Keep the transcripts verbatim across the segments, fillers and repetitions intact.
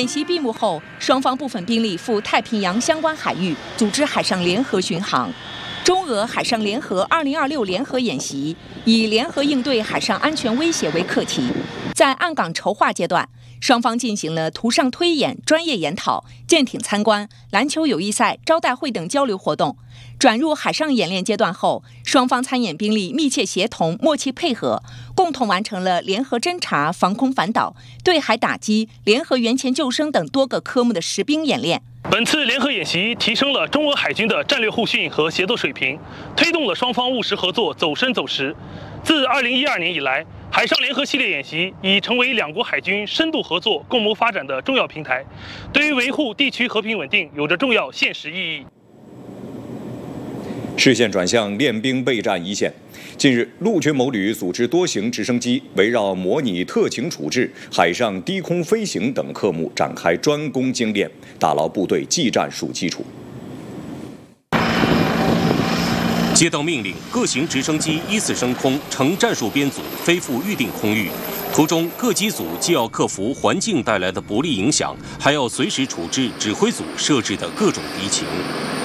演习闭幕后，双方部分兵力赴太平洋相关海域组织海上联合巡航。中俄海上联合二零二六联合演习以联合应对海上安全威胁为课题，在岸港筹划阶段，双方进行了图上推演、专业研讨、舰艇参观、篮球友谊赛、招待会等交流活动。转入海上演练阶段后，双方参演兵力密切协同、默契配合，共同完成了联合侦察、防空反导、对海打击、联合援前救生等多个科目的实兵演练。 本次联合演习提升了中俄海军的战略互训和协作水平，推动了双方务实合作走深走实。自二零一二年以来，海上联合系列演习已成为两国海军深度合作、共谋发展的重要平台，对于维护地区和平稳定有着重要现实意义。 视线转向练兵备战一线。近日，陆军某旅组织多型直升机围绕模拟特情处置、海上低空飞行等科目展开专攻精练，打牢部队技战术基础。 接到命令，各型直升机依次升空，呈战术编组飞赴预定空域。途中，各机组既要克服环境带来的不利影响，还要随时处置指挥组设置的各种敌情。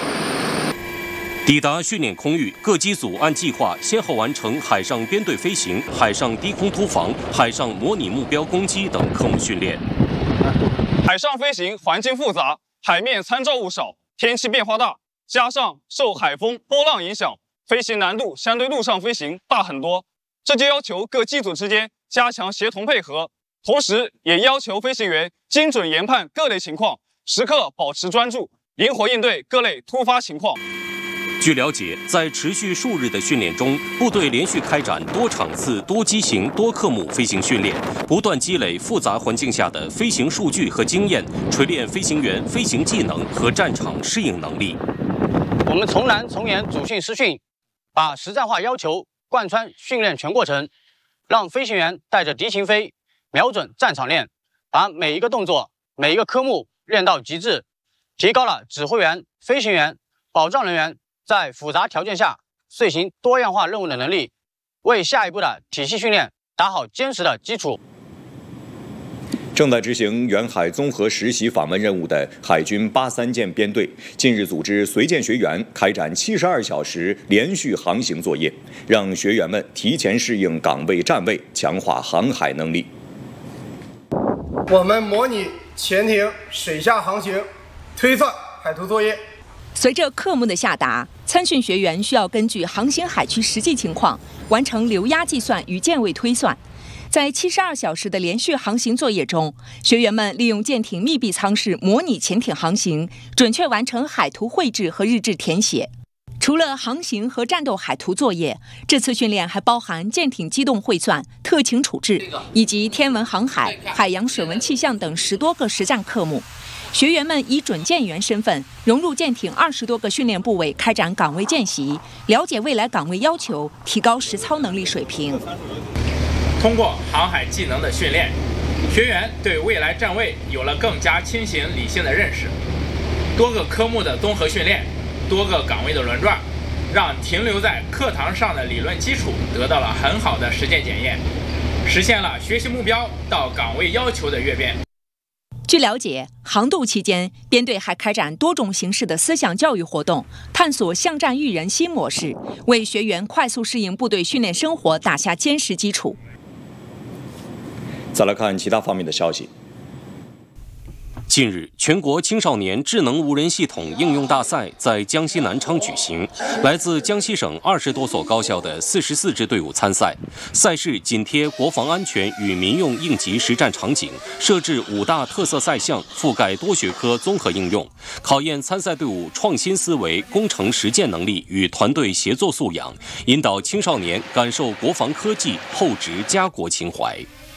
抵达训练空域，各机组按计划先后完成海上编队飞行、海上低空突防、海上模拟目标攻击等科目训练。 海上飞行环境复杂，海面参照物少，天气变化大，加上受海风、波浪影响，飞行难度相对陆上飞行大很多。这就要求各机组之间加强协同配合，同时也要求飞行员精准研判各类情况，时刻保持专注，灵活应对各类突发情况。 据了解，在持续数日的训练中，部队连续开展多场次、多机型、多科目飞行训练，不断积累复杂环境下的飞行数据和经验，锤炼飞行员飞行技能和战场适应能力。 我们从难从严主训实训，把实战化要求贯穿训练全过程，让飞行员带着敌情飞，瞄准战场练，把每一个动作、每一个科目练到极致，提高了指挥员、飞行员、保障人员在复杂条件下遂行多样化任务的能力，为下一步的体系训练打好坚实的基础。 正在执行远海综合实习访问任务的海军八三舰编队，近日组织随舰学员开展七十二小时连续航行作业，让学员们提前适应岗位站位，强化航海能力。 我们模拟潜艇水下航行，推算海图作业。 随着科目的下达，参训学员需要根据航行海区实际情况，完成流压计算与舰位推算。在七十二小时的连续航行作业中，学员们利用舰艇密闭舱室模拟潜艇航行，准确完成海图绘制和日志填写。除了航行和战斗海图作业，这次训练还包含舰艇机动绘算、特情处置以及天文航海、海洋水文气象等十多个实战科目。学员们以准舰员身份融入舰艇二十多个训练部位，开展岗位见习，了解未来岗位要求，提高实操能力水平。 通过航海技能的训练，学员对未来站位有了更加清醒理性的认识。多个科目的综合训练，多个岗位的轮转，让停留在课堂上的理论基础得到了很好的实践检验，实现了学习目标到岗位要求的跃变。 据了解，航渡期间，编队还开展多种形式的思想教育活动，探索巷战育人新模式，为学员快速适应部队训练生活打下坚实基础。 再来看其他方面的消息。 近日，全国青少年智能无人系统应用大赛在江西南昌举行，来自江西省二十多所高校的四十四支队伍参赛。赛事紧贴国防安全与民用应急实战场景，设置五大特色赛项，覆盖多学科综合应用，考验参赛队伍创新思维、工程实践能力与团队协作素养，引导青少年感受国防科技厚植家国情怀。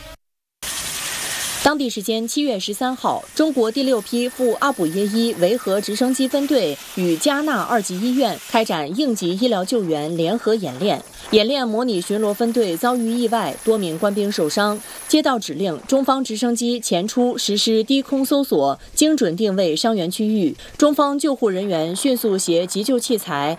当地时间七月十三号，中国第六批赴阿卜耶伊维和直升机分队与加纳二级医院开展应急医疗救援联合演练。演练模拟巡逻分队遭遇意外，多名官兵受伤。接到指令，中方直升机前出实施低空搜索，精准定位伤员区域。中方救护人员迅速携急救器材